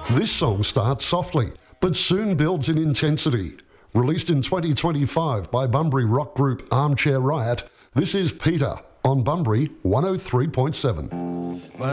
This song starts softly, but soon builds in intensity. Released in 2025 by Bunbury rock group Armchair Riot, this is Peter on Bunbury 103.7.